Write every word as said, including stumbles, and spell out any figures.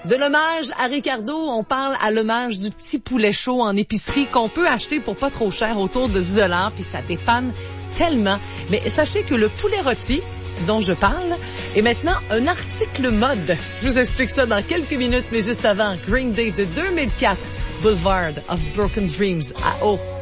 De l'hommage à Ricardo, on parle à l'hommage du petit poulet chaud en épicerie qu'on peut acheter pour pas trop cher autour de dix dollars, puis ça dépanne tellement. Mais sachez que le poulet rôti dont je parle est maintenant un article mode. Je vous explique ça dans quelques minutes, mais juste avant, Green Day de deux mille quatre, Boulevard of Broken Dreams à O.